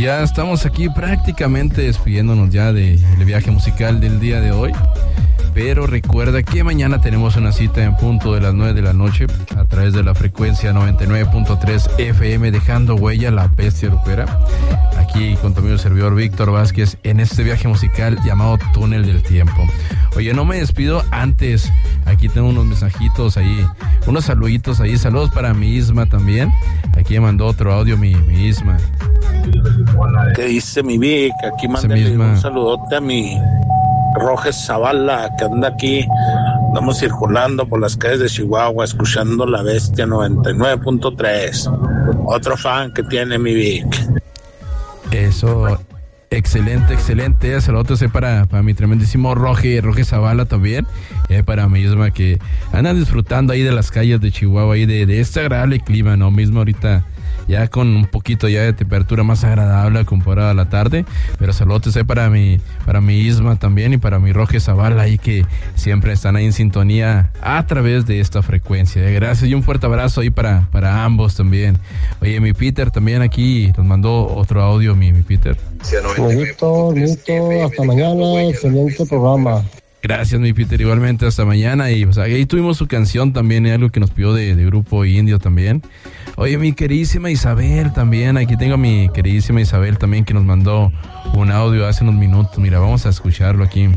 ya estamos aquí prácticamente despidiéndonos ya del viaje musical del día de hoy. Pero recuerda que mañana tenemos una cita en punto de las 9 de la noche a través de la frecuencia 99.3 FM, dejando huella la bestia grupera. Aquí con tu amigo servidor Víctor Vázquez en este viaje musical llamado Túnel del Tiempo. Oye, no me despido antes. Aquí tengo unos mensajitos ahí, unos saluditos ahí. Saludos para mi Isma también. Aquí me mandó otro audio mi Isma. ¿Qué dice mi Vic? Aquí mándale un saludote a mi Roges Zavala, que anda aquí. Andamos circulando por las calles de Chihuahua escuchando la bestia 99.3. Otro fan que tiene mi Vic. Eso, excelente. Saludos para mi tremendísimo Roge Zavala también. Y para mi Isma, que andan disfrutando ahí de las calles de Chihuahua, ahí de este agradable clima, ¿no? Mismo ahorita ya con un poquito ya de temperatura más agradable comparada a la tarde, pero saludos ahí para mi Isma también y para mi Roge Zavala ahí, que siempre están ahí en sintonía a través de esta frecuencia. Gracias y un fuerte abrazo ahí para ambos también. Oye, mi Peter también aquí nos mandó otro audio, mi Peter. Víctor, hasta mañana, excelente programa. Gracias, mi Peter, igualmente, hasta mañana. Y pues, ahí tuvimos su canción también, algo que nos pidió de Grupo Indio también. Oye, mi queridísima Isabel también, aquí tengo a mi queridísima Isabel también, que nos mandó un audio hace unos minutos. Mira, vamos a escucharlo aquí.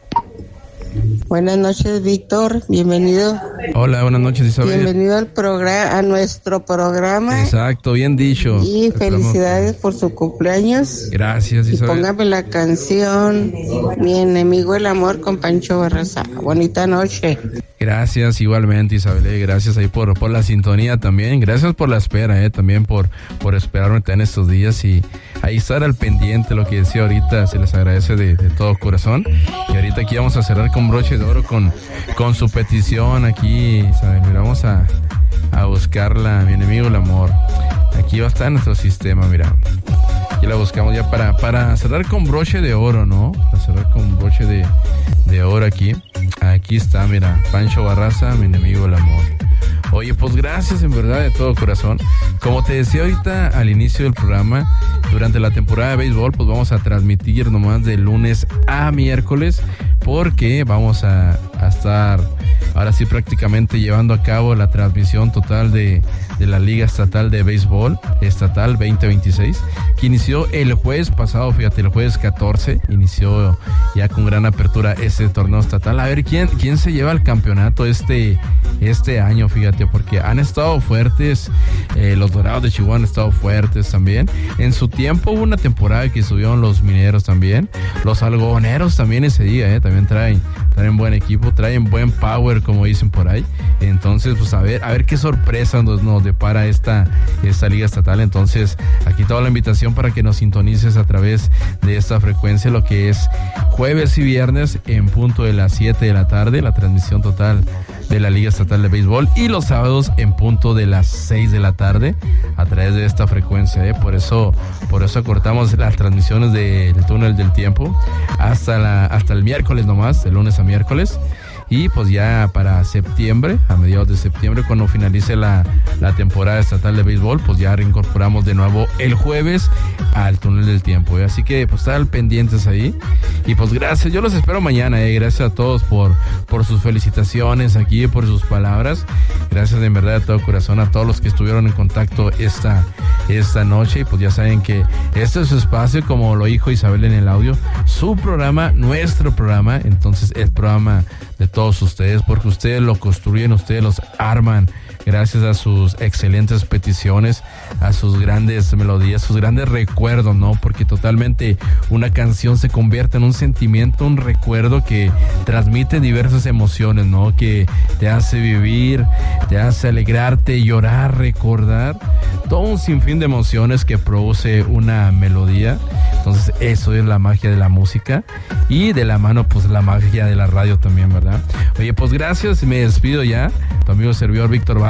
Buenas noches, Víctor, bienvenido. Hola, buenas noches, Isabel. Bienvenido a nuestro programa. Exacto, bien dicho. Y felicidades por su cumpleaños. Gracias, Isabel. Y póngame la canción Mi enemigo el amor con Pancho Barraza. Bonita noche. Gracias, igualmente, Isabel. Gracias ahí por la sintonía también. Gracias por la espera, también por esperarme en estos días y ahí estar al pendiente. Lo que decía ahorita, se les agradece de todo corazón. Y ahorita aquí vamos a cerrar con broche de oro con su petición aquí, Isabel. Mira, vamos a buscarla, Mi enemigo el amor. Aquí va a estar en nuestro sistema, mira. Aquí la buscamos ya para cerrar con broche de oro, ¿no? Para cerrar con broche de oro aquí. Aquí está, mira, Pancho Barraza, Mi enemigo el amor. Oye, pues gracias en verdad de todo corazón. Como te decía ahorita al inicio del programa, durante la temporada de béisbol, pues vamos a transmitir nomás de lunes a miércoles, porque vamos a estar ahora sí prácticamente llevando a cabo la transmisión total de la Liga Estatal de Béisbol Estatal 2026, que inició el jueves pasado, fíjate, el jueves 14, inició ya con gran apertura este torneo estatal. A ver quién se lleva el campeonato este año, fíjate, porque han estado fuertes, los Dorados de Chihuahua han estado fuertes también. En su tiempo hubo una temporada que subieron los Mineros también, los Algodoneros también ese día, también traen buen equipo, traen buen power, como dicen por ahí. Entonces, pues a ver qué sorpresa nos depara esta liga estatal. Entonces, aquí toda la invitación para que nos sintonices a través de esta frecuencia, lo que es jueves y viernes en punto de las 7 de la tarde, la transmisión total de la Liga Estatal de Béisbol, y los sábados en punto de las 6 de la tarde a través de esta frecuencia, Por eso acortamos las transmisiones del Túnel del Tiempo hasta el miércoles nomás, de lunes a miércoles. Y pues ya para septiembre, a mediados de septiembre, cuando finalice la temporada estatal de béisbol, pues ya reincorporamos de nuevo el jueves al Túnel del Tiempo, Así que pues estar pendientes ahí. Y pues gracias, yo los espero mañana, Gracias a todos por sus felicitaciones aquí, por sus palabras. Gracias de verdad de todo corazón a todos los que estuvieron en contacto esta noche. Y pues ya saben que este es su espacio, como lo dijo Isabel en el audio, su programa, nuestro programa. Entonces el programa de todos ustedes, porque ustedes lo construyen, ustedes los arman, gracias a sus excelentes peticiones, a sus grandes melodías, sus grandes recuerdos, ¿no? Porque totalmente una canción se convierte en un sentimiento, un recuerdo que transmite diversas emociones, ¿no? Que te hace vivir, te hace alegrarte, llorar, recordar, todo un sinfín de emociones que produce una melodía. Entonces eso es la magia de la música, y de la mano pues la magia de la radio también, ¿verdad? Oye, pues gracias, me despido ya, tu amigo servidor Víctor Vázquez.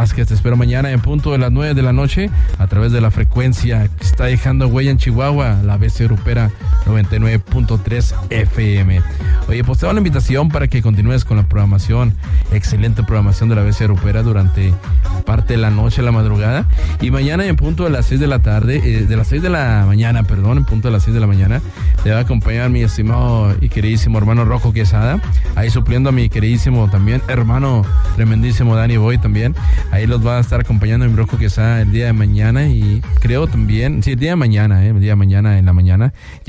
Vázquez. Te espero mañana en punto de las 9 de la noche a través de la frecuencia que está dejando huella en Chihuahua, la bestia grupera 99.3 FM. Oye, pues te doy la invitación para que continúes con la programación, excelente programación de la bestia grupera durante parte de la noche, la madrugada, y mañana en punto de las 6 de la tarde, en punto de las 6 de la mañana, te va a acompañar mi estimado y queridísimo hermano Rocco Quesada, ahí supliendo a mi queridísimo también hermano tremendísimo Danny Boy también, ahí los va a estar acompañando mi Rocco Quesada el día de mañana, y creo también, sí, el día de mañana en la mañana.